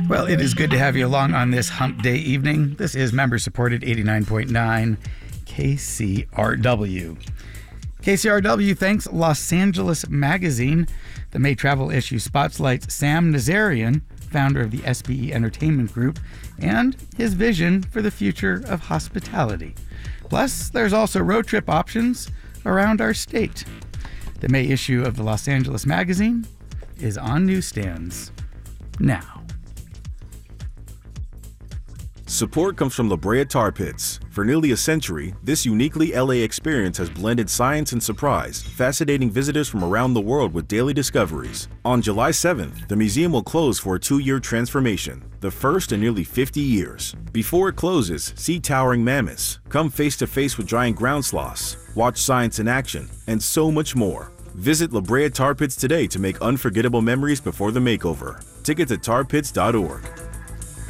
Well, it is good to have you along on this hump day evening. This is member-supported 89.9 KCRW. KCRW thanks Los Angeles Magazine. The May travel issue spotlights Sam Nazarian, founder of the SBE Entertainment Group, and his vision for the future of hospitality. Plus, there's also road trip options around our state. The May issue of the Los Angeles Magazine is on newsstands now. Support comes from La Brea Tar Pits. For nearly a century, this uniquely LA experience has blended science and surprise, fascinating visitors from around the world with daily discoveries. On July 7th, the museum will close for a 2-year transformation, the first in nearly 50 years. Before it closes, see towering mammoths, come face to face with giant ground sloths, watch science in action, and so much more. Visit La Brea Tar Pits today to make unforgettable memories before the makeover. Tickets at tarpits.org.